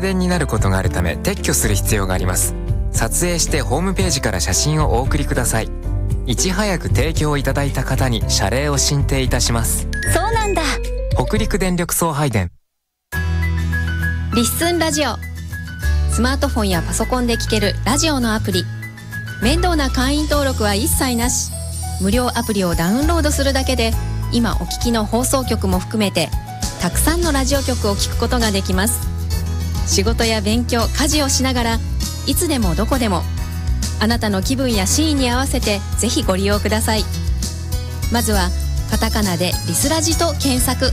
電になることがあるため撤去する必要があります。撮影してホームページから写真をお送りください。いち早く提供いただいた方に謝礼を進呈いたします。 そうなんだ。 北陸電力送配電。 リッスンラジオ。スマートフォンやパソコンで聴けるラジオのアプリ。面倒な会員登録は一切なし。無料アプリをダウンロードするだけで、今お聞きの放送局も含めてたくさんのラジオ局を聞くことができます。仕事や勉強、家事をしながらいつでもどこでもあなたの気分やシーンに合わせてぜひご利用ください。まずはカタカナでリスラジと検索。